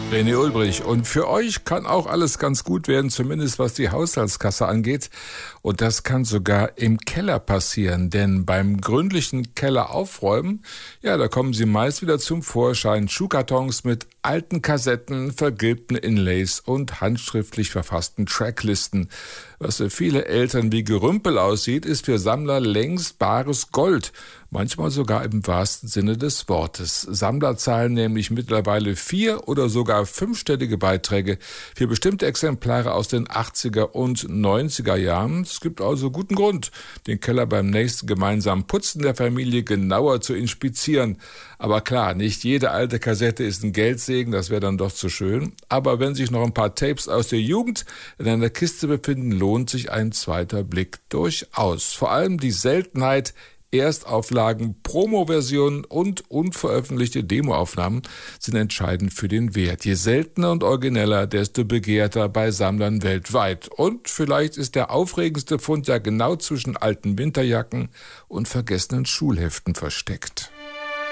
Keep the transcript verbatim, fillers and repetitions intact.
René Ulbrich. Und für euch kann auch alles ganz gut werden, zumindest was die Haushaltskasse angeht. Und das kann sogar im Keller passieren, denn beim gründlichen Keller aufräumen, ja, da kommen sie meist wieder zum Vorschein. Schuhkartons mit alten Kassetten, vergilbten Inlays und handschriftlich verfassten Tracklisten. Was für viele Eltern wie Gerümpel aussieht, ist für Sammler längst bares Gold. Manchmal sogar im wahrsten Sinne des Wortes. Sammler zahlen nämlich mittlerweile vier- oder sogar fünfstellige Beiträge für bestimmte Exemplare aus den achtziger und neunziger Jahren. Es gibt also guten Grund, den Keller beim nächsten gemeinsamen Putzen der Familie genauer zu inspizieren. Aber klar, nicht jede alte Kassette ist ein Geldsegen, das wäre dann doch zu schön. Aber wenn sich noch ein paar Tapes aus der Jugend in einer Kiste befinden, lohnt sich ein zweiter Blick durchaus. Vor allem die Seltenheit, Erstauflagen, Promo-Versionen und unveröffentlichte Demoaufnahmen sind entscheidend für den Wert. Je seltener und origineller, desto begehrter bei Sammlern weltweit. Und vielleicht ist der aufregendste Fund ja genau zwischen alten Winterjacken und vergessenen Schulheften versteckt.